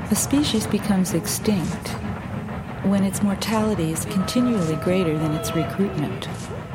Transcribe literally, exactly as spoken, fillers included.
A species becomes extinct when its mortality is continually greater than its recruitment.